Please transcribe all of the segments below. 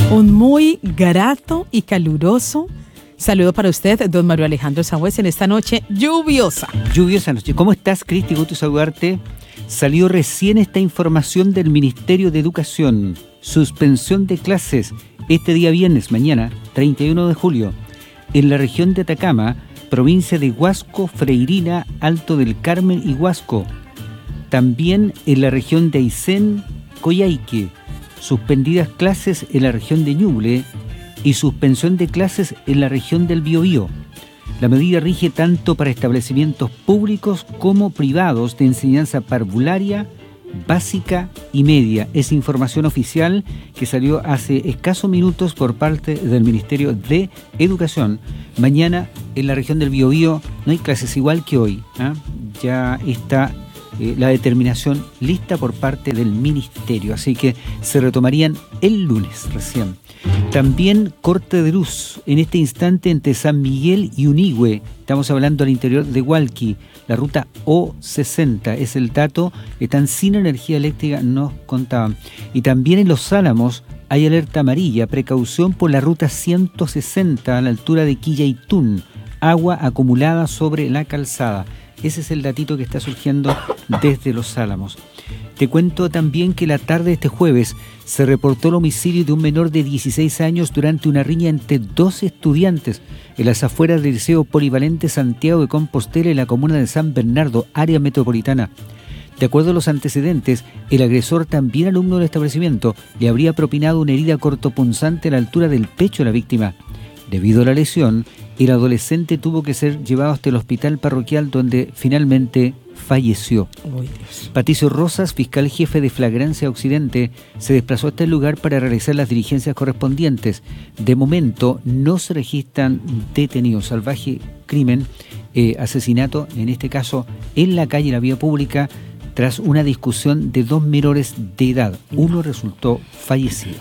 Un muy grato y caluroso saludo para usted, don Mario Alejandro Sagüez, en esta noche lluviosa. Lluviosa noche. ¿Cómo estás, Cristi? Gusto saludarte. Salió recién esta información del Ministerio de Educación. Suspensión de clases este día viernes, mañana, 31 de julio, en la región de Atacama, provincia de Huasco, Freirina, Alto del Carmen y Huasco. También en la región de Aysén, Coyhaique. Suspendidas clases en la región de Ñuble y suspensión de clases en la región del Biobío. La medida rige tanto para establecimientos públicos como privados de enseñanza parvularia, básica y media. Es información oficial que salió hace escasos minutos por parte del Ministerio de Educación. Mañana en la región del Biobío no hay clases igual que hoy. Ya está la determinación lista por parte del Ministerio, así que se retomarían el lunes recién. También corte de luz en este instante entre San Miguel y Unigüe. Estamos hablando al interior de Hualqui, la ruta O60 es el dato. Están sin energía eléctrica, nos contaban. Y también en Los Álamos hay alerta amarilla, precaución por la ruta 160 a la altura de Quilla-Itún, agua acumulada sobre la calzada. Ese es el datito que está surgiendo desde Los Álamos. Te cuento también que la tarde de este jueves se reportó el homicidio de un menor de 16 años durante una riña entre dos estudiantes en las afueras del Liceo Polivalente Santiago de Compostela en la comuna de San Bernardo, área metropolitana. De acuerdo a los antecedentes, el agresor, también alumno del establecimiento, le habría propinado una herida cortopunzante a la altura del pecho a la víctima. Debido a la lesión, el adolescente tuvo que ser llevado hasta el hospital parroquial donde finalmente falleció. Patricio Rosas, fiscal jefe de Flagrancia Occidente, se desplazó hasta el lugar para realizar las diligencias correspondientes. De momento no se registran detenidos. Salvaje crimen, asesinato, en este caso en la calle, en la vía pública, tras una discusión de dos menores de edad. Uno resultó fallecido.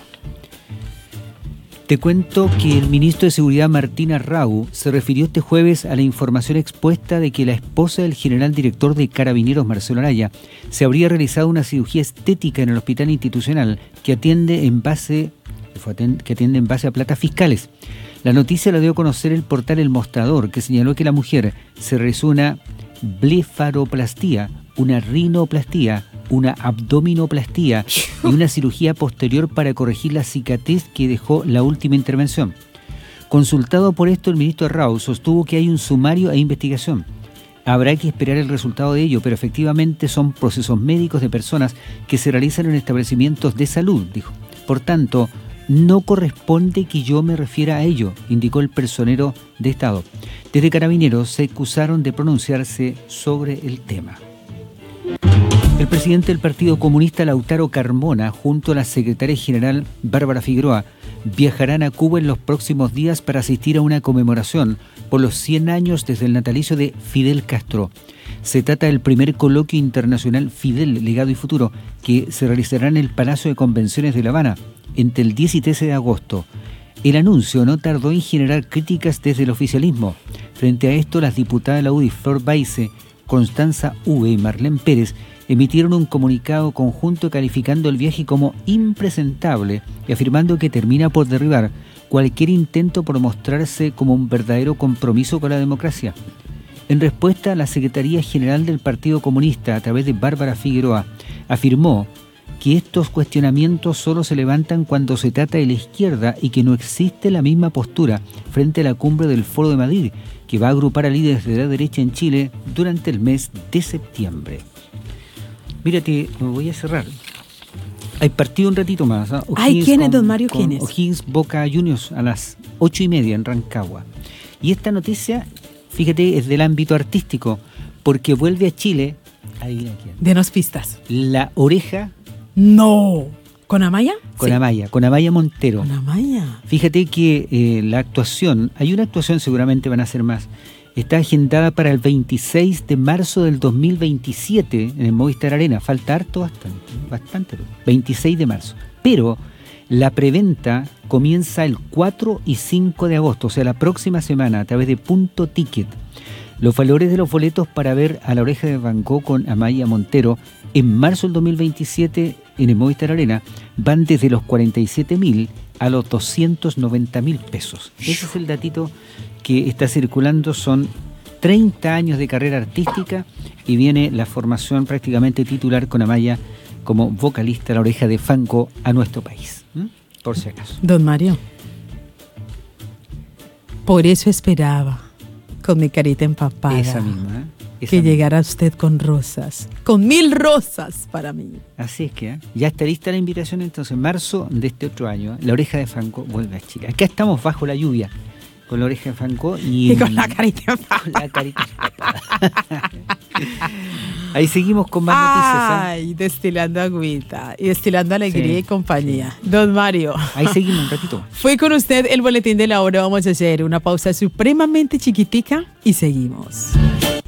Te cuento que el ministro de Seguridad Martín Arrau se refirió este jueves a la información expuesta de que la esposa del general director de Carabineros, Marcelo Araya, se habría realizado una cirugía estética en el hospital institucional que atiende en base a platas fiscales. La noticia la dio a conocer el portal El Mostrador, que señaló que la mujer se realizó una blefaroplastía, una rinoplastía, una abdominoplastía y una cirugía posterior para corregir la cicatriz que dejó la última intervención. Consultado por esto, el ministro Arrau sostuvo que hay un sumario e investigación. Habrá que esperar el resultado de ello, pero efectivamente son procesos médicos de personas que se realizan en establecimientos de salud, dijo. Por tanto, no corresponde que yo me refiera a ello, indicó el personero de Estado. Desde Carabineros se excusaron de pronunciarse sobre el tema. El presidente del Partido Comunista, Lautaro Carmona, junto a la secretaria general Bárbara Figueroa, viajarán a Cuba en los próximos días para asistir a una conmemoración por los 100 años desde el natalicio de Fidel Castro. Se trata del primer coloquio internacional Fidel, Legado y Futuro, que se realizará en el Palacio de Convenciones de La Habana entre el 10 y 13 de agosto. El anuncio no tardó en generar críticas desde el oficialismo. Frente a esto, las diputadas de la UDI, Flor Baise, Constanza V y Marlene Pérez, emitieron un comunicado conjunto calificando el viaje como impresentable y afirmando que termina por derribar cualquier intento por mostrarse como un verdadero compromiso con la democracia. En respuesta, la Secretaría General del Partido Comunista, a través de Bárbara Figueroa, afirmó que estos cuestionamientos solo se levantan cuando se trata de la izquierda y que no existe la misma postura frente a la cumbre del Foro de Madrid, que va a agrupar a líderes de la derecha en Chile durante el mes de septiembre. Mírate, me voy a cerrar. Hay partido un ratito más. Ay, ¿quién es, don Mario? ¿Quién es? O'Higgins Boca Juniors a las 8:30 en Rancagua. Y esta noticia, fíjate, es del ámbito artístico, porque vuelve a Chile. Ahí, denos pistas. La Oreja. No. ¿Con Amaya? Con Amaya Montero. Con Amaya. Fíjate que la actuación, hay una actuación, seguramente van a ser más, está agendada para el 26 de marzo del 2027 en el Movistar Arena. Falta harto, bastante, 26 de marzo. Pero la preventa comienza el 4 y 5 de agosto, o sea, la próxima semana, a través de Punto Ticket. Los valores de los boletos para ver a La Oreja de Van Gogh con Amaya Montero en marzo del 2027 en el Movistar Arena van desde los 47.000 a los 290.000 pesos. Ese es el datito que está circulando. Son 30 años de carrera artística y viene la formación prácticamente titular con Amaya como vocalista La Oreja de Fanco a nuestro país. Por si acaso. Don Mario, por eso esperaba, con mi carita empapada, Esa misma, que llegara usted con rosas, con 1000 rosas para mí. Así es que ya está lista la invitación. Entonces, en marzo de este otro año, La Oreja de Fanco vuelve a Chile. Acá estamos bajo la lluvia con La Oreja de Fanco y con la carita empapada. Con la carita empapada. Ahí seguimos con más noticias. Ay, destilando agüita y destilando alegría y compañía. Don Mario. Ahí seguimos un ratito. Fue con usted el boletín de la hora. Vamos a hacer una pausa supremamente chiquitica y seguimos.